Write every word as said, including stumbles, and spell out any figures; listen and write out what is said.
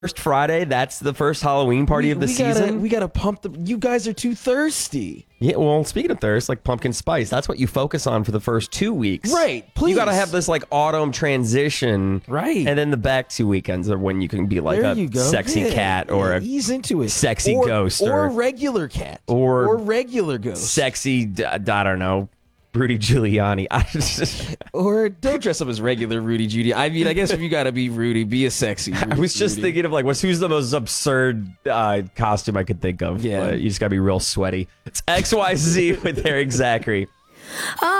first Friday, that's the first Halloween party we, of the we season. Gotta, we gotta pump the. You guys are too thirsty. Yeah, well, speaking of thirst, like pumpkin spice, that's what you focus on for the first two weeks. Right, please. You got to have this like autumn transition. Right. And then the back two weekends are when you can be like there a you go. sexy Yeah, cat or yeah, a ease into it. sexy or, ghost or or, a regular cat or, or regular ghost sexy, d- I don't know, Rudy Giuliani. I just, or don't dress up as regular Rudy Judy. I mean, I guess if you got to be Rudy, be a sexy Rudy, I was just Rudy. thinking of like, what's who's the most absurd uh, costume I could think of? Yeah. But you just got to be real sweaty. It's X Y Z with Eric Zachary.